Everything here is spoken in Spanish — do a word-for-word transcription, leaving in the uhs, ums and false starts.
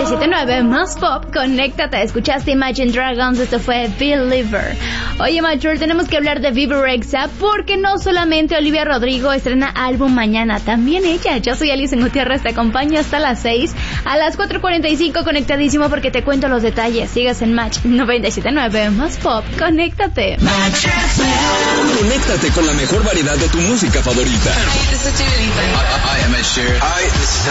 siete nueve más pop, conéctate. Escuchaste Imagine Dragons, esto fue Believer. Oye, Mature, tenemos que hablar de Vivirexa porque no solamente Olivia Rodrigo estrena álbum mañana, también ella. Yo soy Alison Gutiérrez, te acompaño hasta las seis. A las cuatro cuarenta y cinco conectadísimo porque te cuento los detalles. Sigas en Match noventa y siete nueve más pop, conéctate. Conéctate con la mejor variedad de tu música favorita. Hi, this is Dua Lipa. Hi, I'm Ed Sheeran. Hi, this is